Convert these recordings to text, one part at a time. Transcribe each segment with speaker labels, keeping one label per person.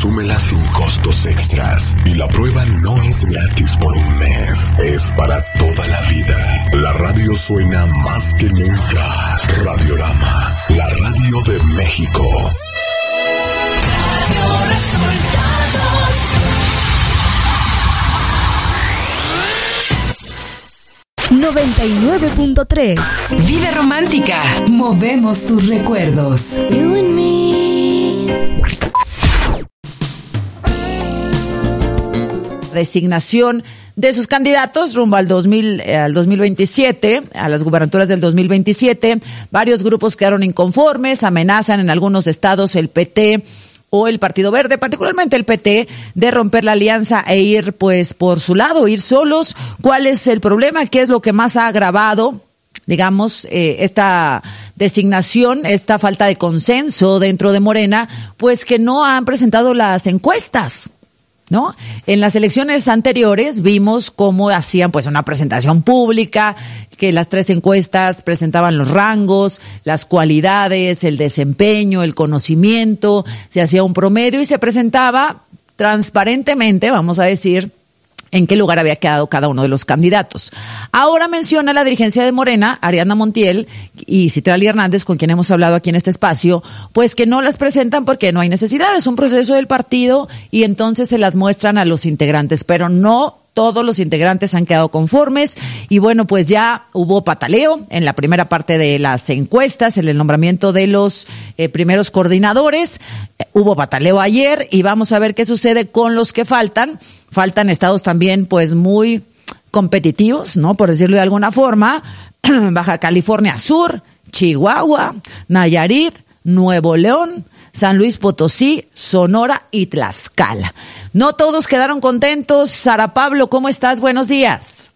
Speaker 1: Consúmela sin costos extras. Y la prueba no es gratis por un mes. Es para toda la vida. La radio suena más que nunca. Radiorama, la radio de México. Radio Resultados.
Speaker 2: ...99.3...
Speaker 3: Vida romántica. Movemos tus recuerdos.
Speaker 2: You and me.
Speaker 4: Designación de sus candidatos rumbo al 2027, a las gubernaturas del 2027. Varios grupos quedaron inconformes, amenazan en algunos estados el PT o el Partido Verde, particularmente el PT, de romper la alianza e ir pues por su lado, ir solos. ¿Cuál es el problema? ¿Qué es lo que más ha agravado, digamos, esta designación, esta falta de consenso dentro de Morena? Pues que no han presentado las encuestas, ¿no? En las elecciones anteriores vimos cómo hacían pues una presentación pública, que las 3 encuestas presentaban los rangos, las cualidades, el desempeño, el conocimiento, se hacía un promedio y se presentaba transparentemente, vamos a decir, en qué lugar había quedado cada uno de los candidatos. Ahora menciona la dirigencia de Morena, Ariadna Montiel y Citlali Hernández, con quien hemos hablado aquí en este espacio, pues que no las presentan porque no hay necesidad, es un proceso del partido y entonces se las muestran a los integrantes, pero no todos los integrantes han quedado conformes y bueno, pues ya hubo pataleo en la primera parte de las encuestas, en el nombramiento de los primeros coordinadores. Hubo pataleo ayer y vamos a ver qué sucede con los que faltan. Faltan estados también pues muy competitivos, ¿no? Por decirlo de alguna forma. Baja California Sur, Chihuahua, Nayarit, Nuevo León, San Luis Potosí, Sonora y Tlaxcala. No todos quedaron contentos. Sara Pablo, ¿cómo estás? Buenos días.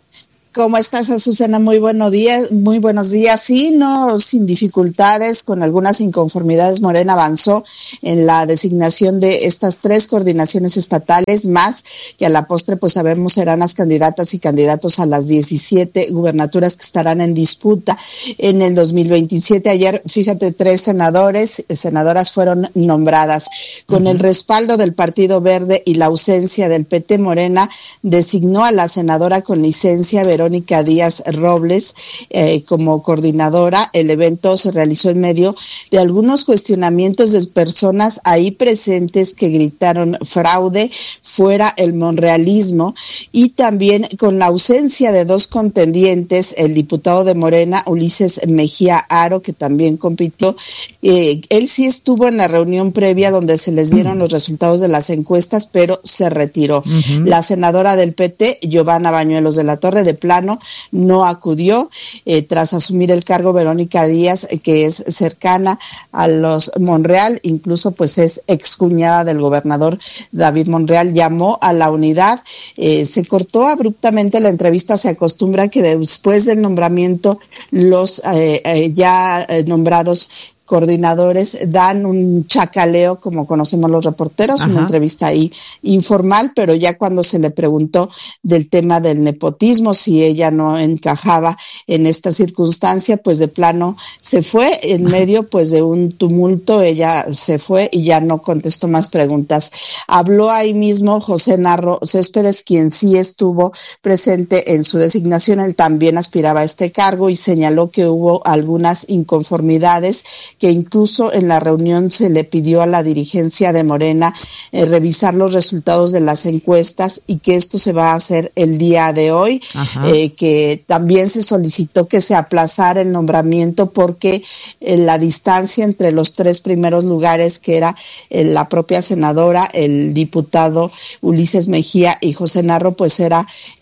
Speaker 5: ¿Cómo estás, Azucena? Muy buenos días. Sí, no, sin dificultades, con algunas inconformidades, Morena avanzó en la designación de estas 3 coordinaciones estatales, más que a la postre, pues sabemos, serán las candidatas y candidatos a las 17 gubernaturas que estarán en disputa en el 2027. Ayer, fíjate, 3 senadoras fueron nombradas. Con el respaldo del Partido Verde y la ausencia del PT, Morena designó a la senadora con licencia Verónica Díaz Robles como coordinadora. El evento se realizó en medio de algunos cuestionamientos de personas ahí presentes que gritaron fraude, fuera el monrealismo, y también con la ausencia de 2 contendientes, el diputado de Morena, Ulises Mejía Aro, que también compitió. Él sí estuvo en la reunión previa donde se les dieron los resultados de las encuestas, pero se retiró. La senadora del PT, Giovanna Bañuelos de la Torre, de plano no acudió. Tras asumir el cargo, Verónica Díaz, que es cercana a los Monreal, incluso pues es excuñada del gobernador David Monreal, llamó a la unidad. Se cortó abruptamente la entrevista. Se acostumbra que después del nombramiento los ya nombrados coordinadores dan un chacaleo, como conocemos los reporteros, una entrevista ahí informal, pero ya cuando se le preguntó del tema del nepotismo, si ella no encajaba en esta circunstancia, pues de plano se fue en medio pues de un tumulto. Ella se fue y ya no contestó más preguntas. Habló ahí mismo José Narro Céspedes, quien sí estuvo presente en su designación. Él también aspiraba a este cargo y señaló que hubo algunas inconformidades, que incluso en la reunión se le pidió a la dirigencia de Morena revisar los resultados de las encuestas y que esto se va a hacer el día de hoy, que también se solicitó que se aplazara el nombramiento porque la distancia entre los 3 primeros lugares, que era la propia senadora, el diputado Ulises Mejía y José Narro, pues era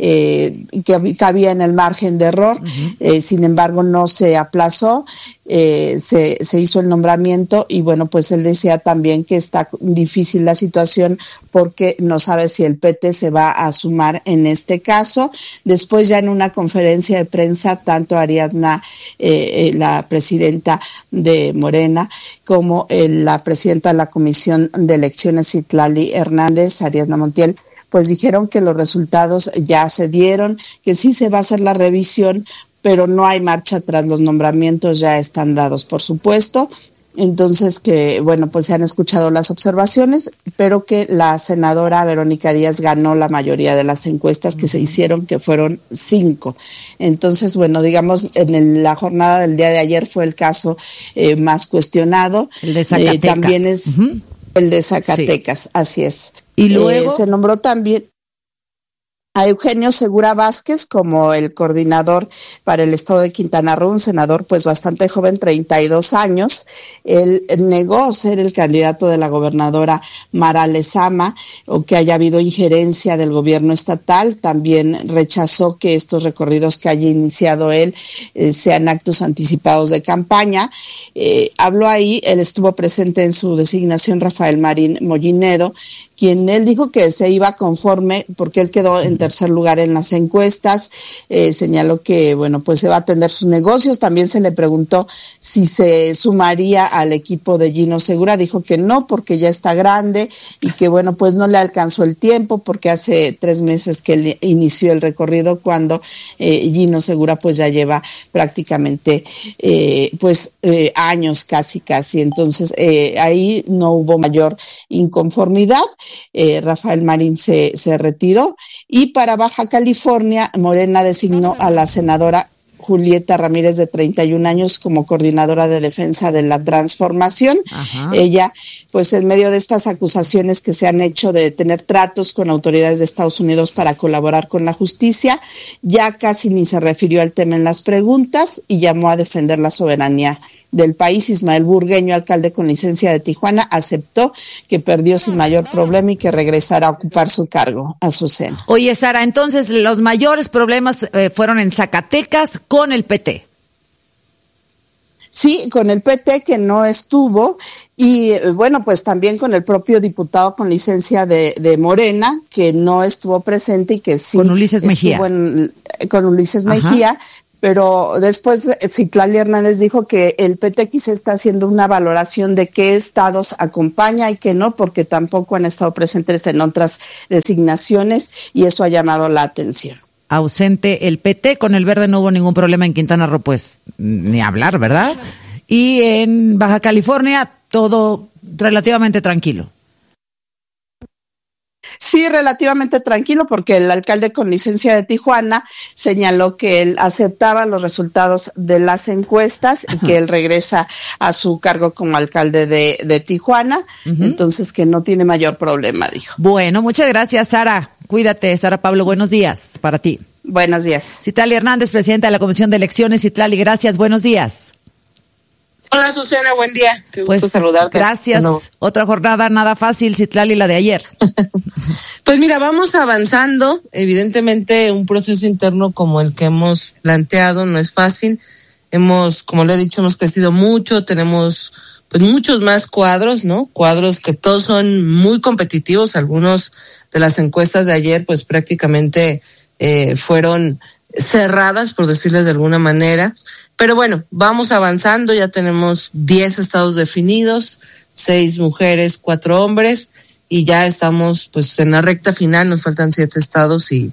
Speaker 5: que cabía en el margen de error. Sin embargo, no se aplazó. Se hizo el nombramiento y bueno, pues él decía también que está difícil la situación porque no sabe si el PT se va a sumar en este caso. Después, ya en una conferencia de prensa, tanto Ariadna, la presidenta de Morena, como la presidenta de la Comisión de Elecciones, Citlali Hernández, Ariadna Montiel, pues dijeron que los resultados ya se dieron, que sí se va a hacer la revisión, pero no hay marcha atrás, los nombramientos ya están dados, por supuesto. Entonces que, bueno, pues se han escuchado las observaciones, pero que la senadora Verónica Díaz ganó la mayoría de las encuestas que se hicieron, que fueron 5. Entonces, bueno, digamos, la jornada del día de ayer fue el caso más cuestionado.
Speaker 4: El de Zacatecas.
Speaker 5: También es el de Zacatecas, sí. Así es.
Speaker 4: Y luego
Speaker 5: se nombró también a Eugenio Segura Vázquez como el coordinador para el estado de Quintana Roo, un senador pues bastante joven, 32 años. Él negó ser el candidato de la gobernadora Mara Lezama o que haya habido injerencia del gobierno estatal. También rechazó que estos recorridos que haya iniciado él sean actos anticipados de campaña. Habló ahí, él estuvo presente en su designación, Rafael Marín Mollinedo, quien él dijo que se iba conforme porque él quedó en tercer lugar en las encuestas. Señaló que, bueno, pues se va a atender sus negocios. También se le preguntó si se sumaría al equipo de Gino Segura. Dijo que no, porque ya está grande y que, bueno, pues no le alcanzó el tiempo porque hace 3 meses que él inició el recorrido cuando Gino Segura pues ya lleva prácticamente años casi. Entonces ahí no hubo mayor inconformidad. Rafael Marín se retiró y para Baja California Morena designó a la senadora Julieta Ramírez, de 31 años, como coordinadora de defensa de la transformación. Ajá. Ella, pues en medio de estas acusaciones que se han hecho de tener tratos con autoridades de Estados Unidos para colaborar con la justicia, ya casi ni se refirió al tema en las preguntas y llamó a defender la soberanía del país. Ismael Burgueño, alcalde con licencia de Tijuana, aceptó que perdió sin mayor problema y que regresará a ocupar su cargo, Azucena.
Speaker 4: Oye, Sara, entonces los mayores problemas fueron en Zacatecas con el PT.
Speaker 5: Sí, con el PT, que no estuvo, y bueno, pues también con el propio diputado con licencia de Morena, que no estuvo presente y que sí.
Speaker 4: Con Ulises Mejía.
Speaker 5: Con Ulises Mejía. Pero después Citlali Hernández dijo que el PT quizá está haciendo una valoración de qué estados acompaña y qué no, porque tampoco han estado presentes en otras designaciones y eso ha llamado la atención.
Speaker 4: Ausente el PT, con el Verde no hubo ningún problema en Quintana Roo, pues ni hablar, ¿verdad? Y en Baja California todo relativamente tranquilo.
Speaker 5: Sí, relativamente tranquilo, porque el alcalde con licencia de Tijuana señaló que él aceptaba los resultados de las encuestas y que él regresa a su cargo como alcalde de Tijuana, entonces que no tiene mayor problema, dijo.
Speaker 4: Bueno, muchas gracias, Sara. Cuídate, Sara Pablo, buenos días para ti.
Speaker 5: Buenos días.
Speaker 4: Citlali Hernández, presidenta de la Comisión de Elecciones. Citlali, gracias, buenos días.
Speaker 6: Hola, Susana, buen día. Qué gusto saludarte.
Speaker 4: Gracias. No. Otra jornada nada fácil, Citlali, la de ayer.
Speaker 6: Pues mira, vamos avanzando. Evidentemente, un proceso interno como el que hemos planteado no es fácil. Como le he dicho, hemos crecido mucho. Tenemos pues muchos más cuadros, ¿no? Cuadros que todos son muy competitivos. Algunos de las encuestas de ayer, pues prácticamente fueron cerradas, por decirlo de alguna manera. Pero bueno, vamos avanzando, ya tenemos 10 estados definidos, 6 mujeres, 4 hombres, y ya estamos pues en la recta final, nos faltan 7 estados y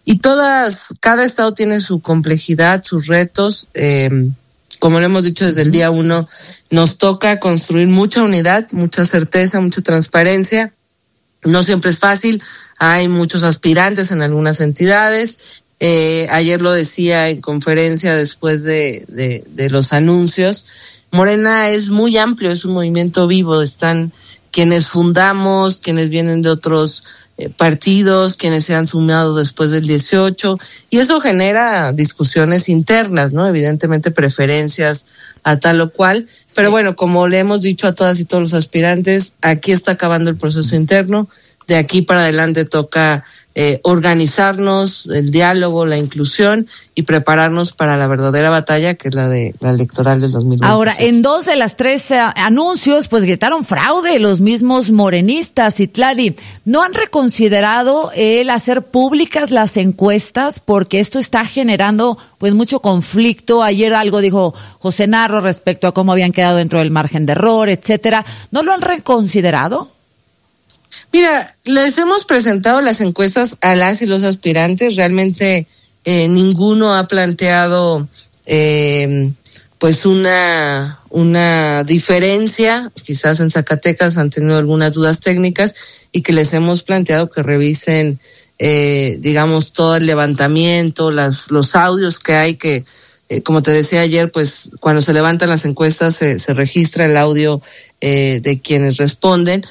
Speaker 6: cada estado tiene su complejidad, sus retos. Como lo hemos dicho desde el día 1, nos toca construir mucha unidad, mucha certeza, mucha transparencia. No siempre es fácil, hay muchos aspirantes en algunas entidades. Ayer lo decía en conferencia después de los anuncios, Morena es muy amplio, es un movimiento vivo, están quienes fundamos, quienes vienen de otros partidos, quienes se han sumado después del 18, y eso genera discusiones internas, ¿no? Evidentemente preferencias a tal o cual, sí. Pero bueno, como le hemos dicho a todas y todos los aspirantes, aquí está acabando el proceso interno, de aquí para adelante toca organizarnos, el diálogo, la inclusión y prepararnos para la verdadera batalla, que es la electoral del 2026. Ahora,
Speaker 4: en 2 de las 3 anuncios, pues gritaron fraude los mismos morenistas. Citlali, ¿no han reconsiderado el hacer públicas las encuestas? Porque esto está generando pues mucho conflicto. Ayer algo dijo José Narro respecto a cómo habían quedado dentro del margen de error, etcétera. ¿No lo han reconsiderado?
Speaker 6: Mira, les hemos presentado las encuestas a las y los aspirantes. Realmente ninguno ha planteado pues una diferencia. Quizás en Zacatecas han tenido algunas dudas técnicas y que les hemos planteado que revisen, digamos, todo el levantamiento, los audios que hay que, como te decía ayer, pues cuando se levantan las encuestas se registra el audio de quienes responden.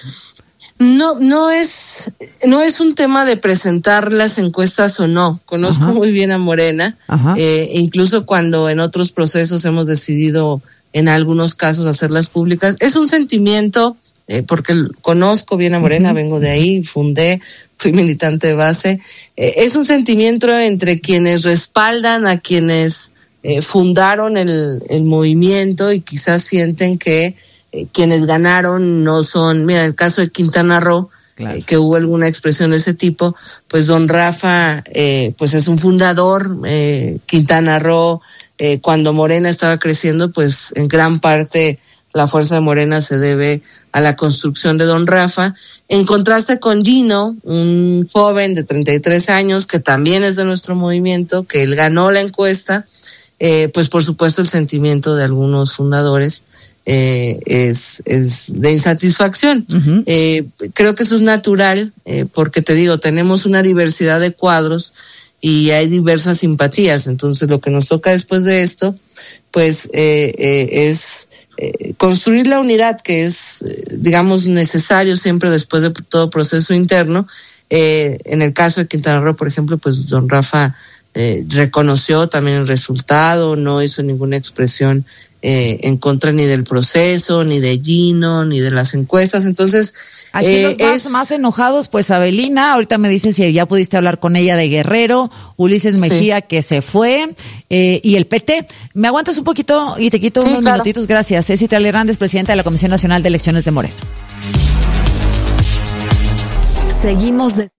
Speaker 6: No es un tema de presentar las encuestas o no. Conozco muy bien a Morena, incluso cuando en otros procesos hemos decidido en algunos casos hacerlas públicas. Es un sentimiento, porque conozco bien a Morena, vengo de ahí, fui militante de base. Es un sentimiento entre quienes respaldan a quienes fundaron el movimiento y quizás sienten que quienes ganaron no son, mira, en el caso de Quintana Roo, claro, que hubo alguna expresión de ese tipo, pues don Rafa, pues es un fundador, Quintana Roo, cuando Morena estaba creciendo, pues en gran parte la fuerza de Morena se debe a la construcción de don Rafa, en contraste con Gino, un joven de 33 años, que también es de nuestro movimiento, que él ganó la encuesta, pues por supuesto el sentimiento de algunos fundadores es de insatisfacción. Creo que eso es natural, porque te digo, tenemos una diversidad de cuadros y hay diversas simpatías. Entonces lo que nos toca después de esto, pues es construir la unidad que es, digamos, necesario siempre después de todo proceso interno. En el caso de Quintana Roo, por ejemplo, pues don Rafa reconoció también el resultado, no hizo ninguna expresión en contra ni del proceso, ni de Gino, ni de las encuestas. Entonces,
Speaker 4: aquí los más enojados, pues Abelina, ahorita me dice si ya pudiste hablar con ella de Guerrero, Ulises Mejía, que se fue, y el PT. ¿Me aguantas un poquito y te quito unos minutitos? Gracias. Ceci Hernández, presidenta de la Comisión Nacional de Elecciones de Morena.
Speaker 2: Seguimos